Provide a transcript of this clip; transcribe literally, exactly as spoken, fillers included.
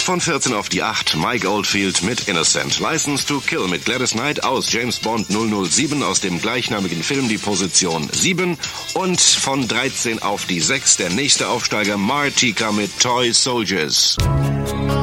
Von vierzehn auf die acht, Mike Oldfield mit Innocent. License to Kill mit Gladys Knight aus James Bond null null sieben aus dem gleichnamigen Film, die Position sieben. Und von dreizehn auf die sechs, der nächste Aufsteiger, Martika mit Toy Soldiers.